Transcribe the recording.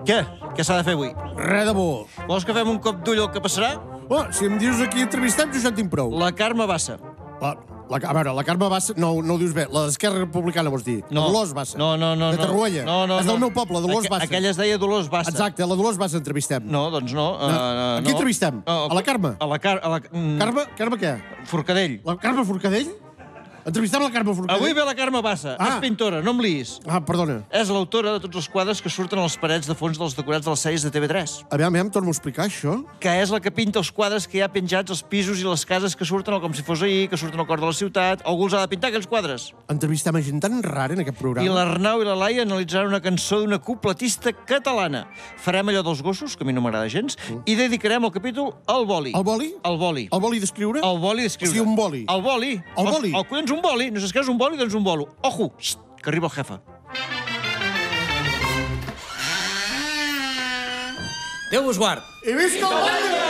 Què? Què s'ha de fer avui? Res de bo. Vols que fem un cop d'ull al que passarà? Oh, si em dius aquí entrevistem, jo ja en tinc prou. La Carme Bassa. A veure, la Carme Bassa... No ho dius bé. La d'Esquerra Republicana, vols dir? No. La Dolors Bassa. No. De Tarruella. No. És del meu poble, Dolors Bassa. Aquella es deia Dolors Bassa. Exacte, la Dolors Bassa entrevistem. No, doncs no. A qui entrevistem? A la Carme? Carme què? Forcadell. La Carme Forcadell? Entrevistem la Carme Forcadell? Avui ve la Carme Bassa. És pintora, no em liis. Perdona. És l'autora de tots els quadres que surten a les parets de fons dels decorats de les sèries de TV3. Aviam, torno a explicar això. Que és la que pinta els quadres que hi ha penjats als pisos i les cases que surten com si fos ahir, que surten al cor de la ciutat. Algú els ha de pintar, aquells quadres. Entrevistem a gent tan rara en aquest programa. I l'Arnau i la Laia analitzaran una cançó d'una cupletista catalana. Farem allò dels gossos, que a mi no m'agrada gens, i dedicarem el capítol al boli. Al boli? Al boli. El boli d'escriure? El boli d'escriure. O sigui, un boli. El boli. El boli. Collons, un boli. No saps què és un boli? Doncs un bolo. Ojo, que arriba el jefe. Déu vos guard. I visca el boli!